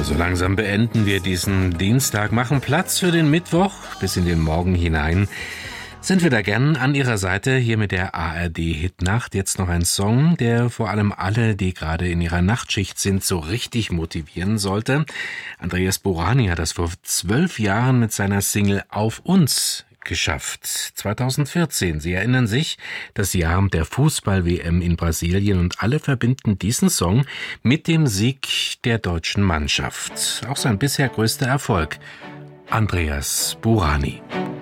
So langsam beenden wir diesen Dienstag, machen Platz für den Mittwoch bis in den Morgen hinein. Sind wir da gern an Ihrer Seite, hier mit der ARD-Hitnacht. Jetzt noch ein Song, der vor allem alle, die gerade in ihrer Nachtschicht sind, so richtig motivieren sollte. Andreas Burani hat das vor 12 Jahren mit seiner Single Auf uns geschafft. 2014, Sie erinnern sich, das Jahr der Fußball-WM in Brasilien, und alle verbinden diesen Song mit dem Sieg der deutschen Mannschaft. Auch sein bisher größter Erfolg. Andreas Burani.